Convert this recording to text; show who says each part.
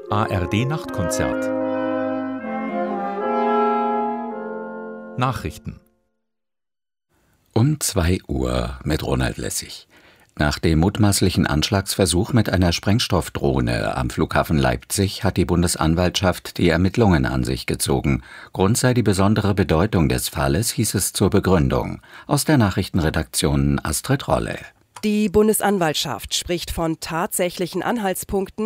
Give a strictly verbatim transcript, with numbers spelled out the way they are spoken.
Speaker 1: A R D-Nachtkonzert. Nachrichten.
Speaker 2: Um zwei Uhr mit Ronald Lessig. Nach dem mutmaßlichen Anschlagsversuch mit einer Sprengstoffdrohne am Flughafen Leipzig hat die Bundesanwaltschaft die Ermittlungen an sich gezogen. Grund sei die besondere Bedeutung des Falles, hieß es zur Begründung. Aus der Nachrichtenredaktion Astrid Rolle.
Speaker 3: Die Bundesanwaltschaft spricht von tatsächlichen Anhaltspunkten